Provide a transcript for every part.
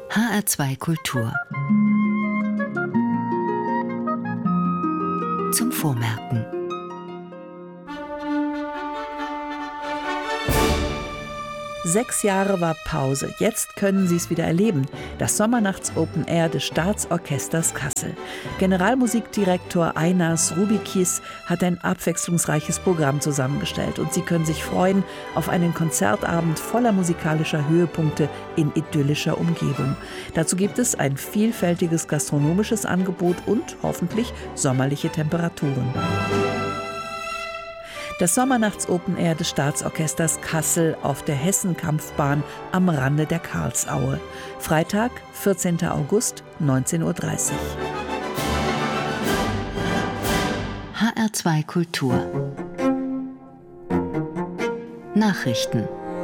HR2 Kultur. Zum Vormerken. Sechs Jahre war Pause. Jetzt können Sie es wieder erleben. Das Sommernachts-Open Air des Staatsorchesters Kassel. Generalmusikdirektor Einars Rubikis hat ein abwechslungsreiches Programm zusammengestellt. Und Sie können sich freuen auf einen Konzertabend voller musikalischer Höhepunkte in idyllischer Umgebung. Dazu gibt es ein vielfältiges gastronomisches Angebot und hoffentlich sommerliche Temperaturen. Das Sommernachts-Open Air des Staatsorchesters Kassel auf der Hessenkampfbahn am Rande der Karlsaue. Freitag, 14. August, 19:30 Uhr. HR2 Kultur. Nachrichten.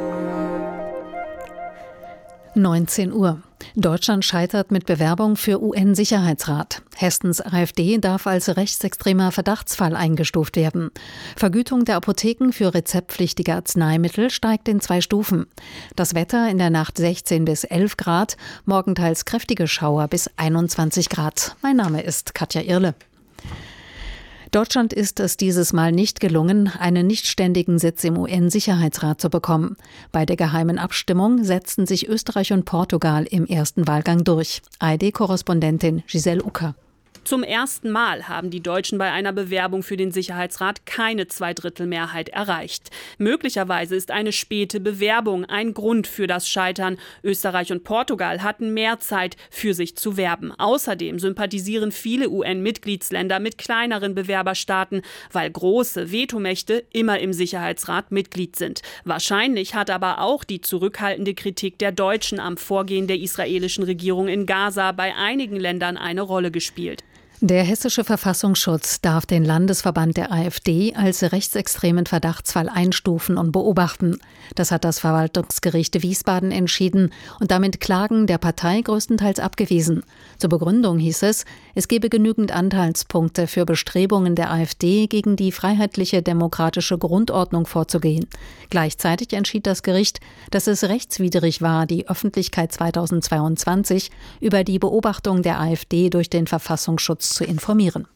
19 Uhr. Deutschland scheitert mit Bewerbung für UN-Sicherheitsrat. Hessens AfD darf als rechtsextremer Verdachtsfall eingestuft werden. Vergütung der Apotheken für rezeptpflichtige Arzneimittel steigt in 2 Stufen. Das Wetter in der Nacht 16 bis 11 Grad, morgen teils kräftige Schauer bis 21 Grad. Mein Name ist Katja Irle. Deutschland ist es dieses Mal nicht gelungen, einen nichtständigen Sitz im UN-Sicherheitsrat zu bekommen. Bei der geheimen Abstimmung setzten sich Österreich und Portugal im ersten Wahlgang durch. ARD-Korrespondentin Giselle Ucker. Zum ersten Mal haben die Deutschen bei einer Bewerbung für den Sicherheitsrat keine Zweidrittelmehrheit erreicht. Möglicherweise ist eine späte Bewerbung ein Grund für das Scheitern. Österreich und Portugal hatten mehr Zeit, für sich zu werben. Außerdem sympathisieren viele UN-Mitgliedsländer mit kleineren Bewerberstaaten, weil große Vetomächte immer im Sicherheitsrat Mitglied sind. Wahrscheinlich hat aber auch die zurückhaltende Kritik der Deutschen am Vorgehen der israelischen Regierung in Gaza bei einigen Ländern eine Rolle gespielt. Der hessische Verfassungsschutz darf den Landesverband der AfD als rechtsextremen Verdachtsfall einstufen und beobachten. Das hat das Verwaltungsgericht Wiesbaden entschieden und damit Klagen der Partei größtenteils abgewiesen. Zur Begründung hieß es gebe genügend Anhaltspunkte für Bestrebungen der AfD, gegen die freiheitliche demokratische Grundordnung vorzugehen. Gleichzeitig entschied das Gericht, dass es rechtswidrig war, die Öffentlichkeit 2022 über die Beobachtung der AfD durch den Verfassungsschutz zu informieren.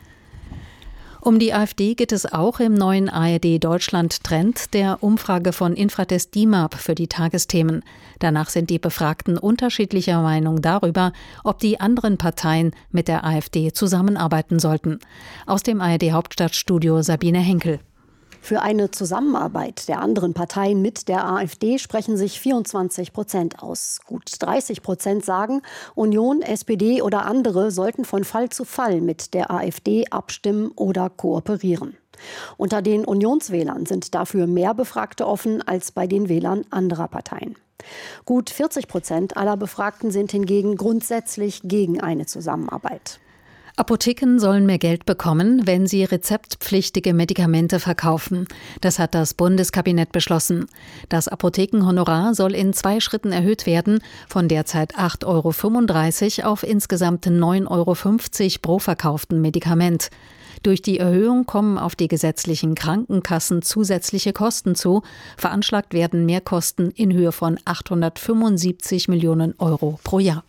Um die AfD geht es auch im neuen ARD-Deutschland-Trend der Umfrage von Infratest DIMAP für die Tagesthemen. Danach sind die Befragten unterschiedlicher Meinung darüber, ob die anderen Parteien mit der AfD zusammenarbeiten sollten. Aus dem ARD-Hauptstadtstudio Sabine Henkel. Für eine Zusammenarbeit der anderen Parteien mit der AfD sprechen sich 24% aus. Gut 30% sagen, Union, SPD oder andere sollten von Fall zu Fall mit der AfD abstimmen oder kooperieren. Unter den Unionswählern sind dafür mehr Befragte offen als bei den Wählern anderer Parteien. Gut 40% aller Befragten sind hingegen grundsätzlich gegen eine Zusammenarbeit. Apotheken sollen mehr Geld bekommen, wenn sie rezeptpflichtige Medikamente verkaufen. Das hat das Bundeskabinett beschlossen. Das Apothekenhonorar soll in 2 Schritten erhöht werden, von derzeit 8,35 € auf insgesamt 9,50 € pro verkauften Medikament. Durch die Erhöhung kommen auf die gesetzlichen Krankenkassen zusätzliche Kosten zu. Veranschlagt werden Mehrkosten in Höhe von 875 Millionen € pro Jahr.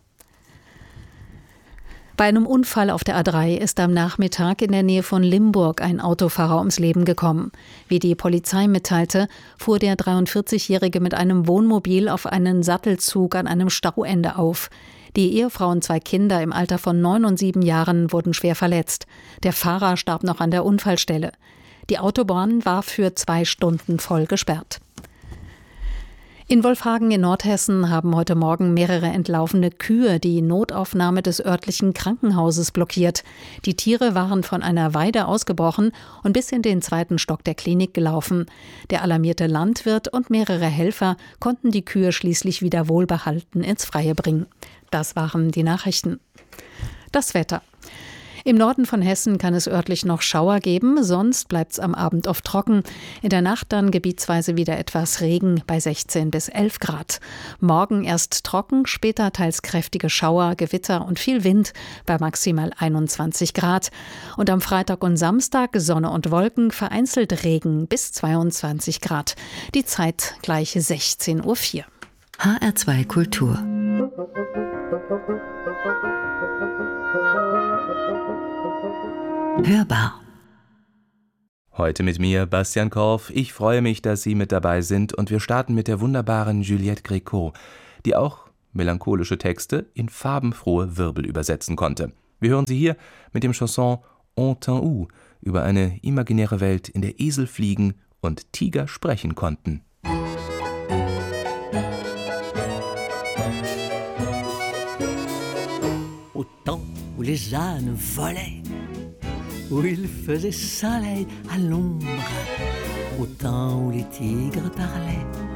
Bei einem Unfall auf der A3 ist am Nachmittag in der Nähe von Limburg ein Autofahrer ums Leben gekommen. Wie die Polizei mitteilte, fuhr der 43-Jährige mit einem Wohnmobil auf einen Sattelzug an einem Stauende auf. Die Ehefrau und 2 Kinder im Alter von 9 und 7 Jahren wurden schwer verletzt. Der Fahrer starb noch an der Unfallstelle. Die Autobahn war für 2 Stunden voll gesperrt. In Wolfhagen in Nordhessen haben heute Morgen mehrere entlaufene Kühe die Notaufnahme des örtlichen Krankenhauses blockiert. Die Tiere waren von einer Weide ausgebrochen und bis in den 2. Stock der Klinik gelaufen. Der alarmierte Landwirt und mehrere Helfer konnten die Kühe schließlich wieder wohlbehalten ins Freie bringen. Das waren die Nachrichten. Das Wetter. Im Norden von Hessen kann es örtlich noch Schauer geben, sonst bleibt es am Abend oft trocken. In der Nacht dann gebietsweise wieder etwas Regen bei 16 bis 11 Grad. Morgen erst trocken, später teils kräftige Schauer, Gewitter und viel Wind bei maximal 21 Grad. Und am Freitag und Samstag Sonne und Wolken, vereinzelt Regen bis 22 Grad. Die Zeit gleich 16:04 Uhr. HR2 Kultur. Hörbar. Heute mit mir, Bastian Korf. Ich freue mich, dass Sie mit dabei sind und wir starten mit der wunderbaren Juliette Gréco, die auch melancholische Texte in farbenfrohe Wirbel übersetzen konnte. Wir hören sie hier mit dem Chanson On t'en où über eine imaginäre Welt, in der Esel fliegen und Tiger sprechen konnten. Au temps où les ânes volaient, où il faisait soleil à l'ombre, au temps où les tigres parlaient